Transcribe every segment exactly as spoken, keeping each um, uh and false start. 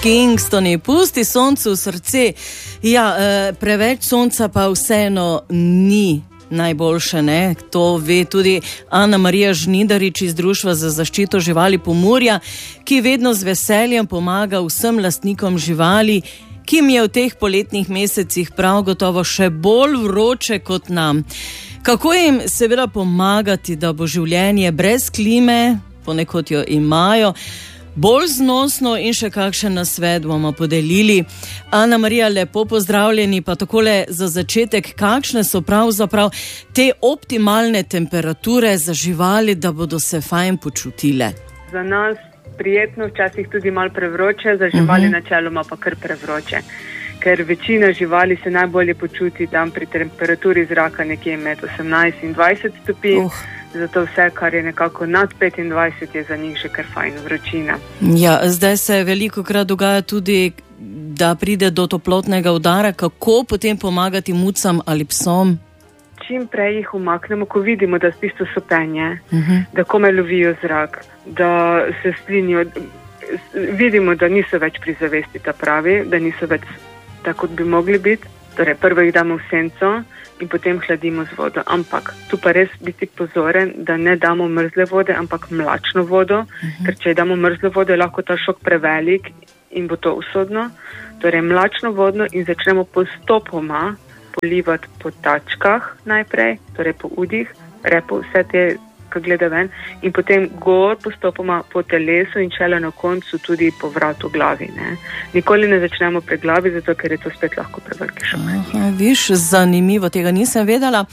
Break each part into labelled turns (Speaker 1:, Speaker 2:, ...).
Speaker 1: Kingstoni, pusti soncu v srce. Ja, eh, preveč sonca pa vseeno ni najboljše, ne? To ve tudi Ana Marija Žnidarič iz Društva za zaščito živali Pomurja, ki vedno z veseljem pomaga vsem lastnikom živali, ki jim je v teh poletnih mesecih prav gotovo še bolj vroče kot nam. Kako jim seveda pomagati, da bo življenje brez klime, ponekod jo imajo, bolj znosno, in še kakšen nasvet bomo podelili. Ana Marija, lepo pozdravljeni, pa takole za začetek, kakšne so pravzaprav te optimalne temperature za živali, da bodo se fajn počutile?
Speaker 2: Za nas prijetno, včasih tudi malo prevroče, za živali uh-huh. načeloma pa kar prevroče. Ker večina živali se najbolje počuti tam pri temperaturi zraka nekje med osemnajst in dvajset stopinj. Uh. Zato vse, kar je nekako nad petindvajset, je za njih že kar fajn vročina.
Speaker 1: Ja, zdaj se veliko krat dogaja tudi, da pride do toplotnega udara. Kako potem pomagati mucam ali psom?
Speaker 2: Čim prej jih umaknemo, ko vidimo, da v bistvu so penje,
Speaker 1: uh-huh.
Speaker 2: da komaj lovijo zrak, da se splinijo, vidimo, da niso več pri zavesti, ta pravi, da niso več tako, kot bi mogli biti. Torej, prvo jih damo v senco in potem hladimo z vodo. Ampak tu pa res biti pozoren, da ne damo mrzle vode, ampak mlačno vodo, uh-huh. ker če damo mrzlo vodo, je lahko ta šok prevelik in bo to usodno. Torej, mlačno vodo in začnemo postopoma polivati po tačkah najprej, torej po udih, repo, vse te, ko gleda ven, in potem gor postopoma po telesu in šele na koncu tudi po vratu glavi. Ne. Nikoli ne začnemo pri glavi, zato ker je to spet lahko preveliki šok.
Speaker 1: Aha, viš, zanimivo, tega nisem vedela.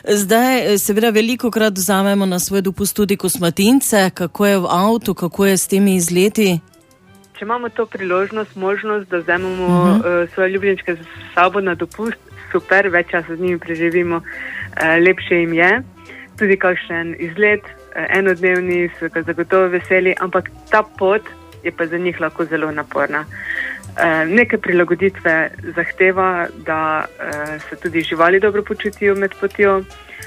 Speaker 1: Zdaj seveda veliko krat vzamemo na svoj dopust tudi kosmatince. Kako je v avtu, kako je s temi izleti?
Speaker 2: Če imamo to priložnost, možnost, da vzamemo uh-huh. uh, svoje ljubljenčke z sabo na dopust, super, več časa z njimi preživimo, uh, lepše jim je. Tudi kakšen izlet, enodnevni, so ga zagotovo veseli, ampak ta pot je pa za njih lahko zelo naporna. E, neke prilagoditve zahteva, da e, se tudi živali dobro počutijo med potjo.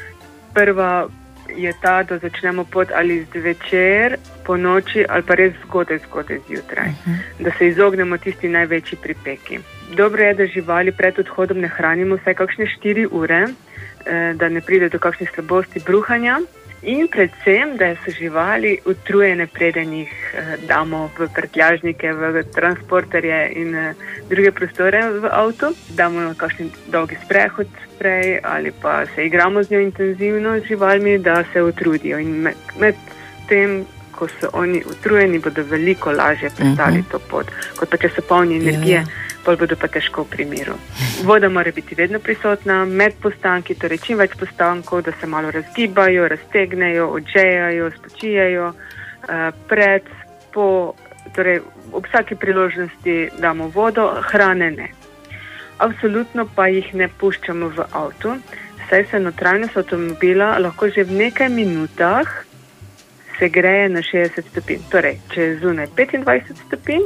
Speaker 2: Prva je ta, da začnemo pot ali zvečer, po noči ali pa res zgodaj, zgodaj zjutraj. Uh-huh. Da se izognemo tisti največji pripeki. Dobro je, da živali pred odhodom ne hranimo vsaj kakšne štiri ure, da ne pride do kakšnih slabosti, bruhanja, in predvsem, da so živali utrujene, preden jih damo v prtljažnike, v transporterje in druge prostore v avtu. Damo kakšen dolgi sprehod prej ali pa se igramo z njo intenzivno z živalmi, da se utrudijo. In med, med tem, ko so oni utrujeni, bodo veliko lažje prestali uh-huh. to pot, kot pa če so polni energije. Yeah. Bolj bodo pa težko v primeru. Voda mora biti vedno prisotna, med postanki, torej čim več postankov, da se malo razgibajo, raztegnejo, odžejajo, spočijajo, pred, po, torej ob vsaki priložnosti damo vodo, hrane ne. Absolutno pa jih ne puščamo v avtu, saj se notranjost avtomobila lahko že v nekaj minutah se greje na šestdeset stopinj. Torej, če je zunaj petindvajset stopinj,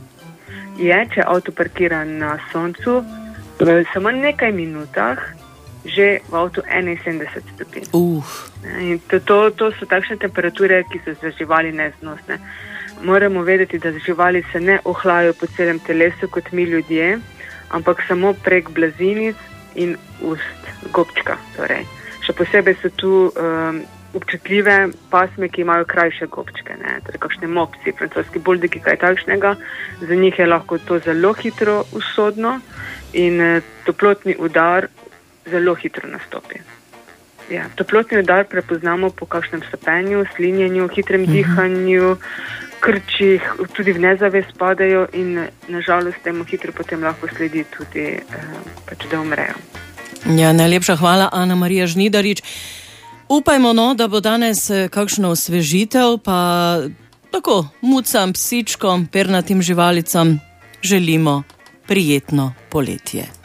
Speaker 2: je, če avto parkira na soncu, v samo nekaj minutah že v avtu enainsedemdeset stopinj.
Speaker 1: Uh.
Speaker 2: In to, to, to so takšne temperature, ki so za živali neznosne. Moramo vedeti, da živali se ne ohlajajo po celem telesu kot mi ljudje, ampak samo prek blazinic in ust, gobčka. Torej. Še posebej so tu um, občutljive pasme, ki imajo krajše gobčke, ne, torej kakšne mopsi, francoski buldigi, kaj takšnega, za njih je lahko to zelo hitro usodno in eh, toplotni udar zelo hitro nastopi. Ja, toplotni udar prepoznamo po kakšnem sapenju, slinjenju, hitrem uh-huh. dihanju, krčih, tudi v nezavest spadajo in nažalost temu hitro potem lahko sledi tudi, eh, pač da umrejo.
Speaker 1: Ja, najlepša hvala, Ana Marija Žnidarič. Upajmo, no, da bo danes kakšno osvežitev, pa tako mucam, psičkom, pernatim živalicam želimo prijetno poletje.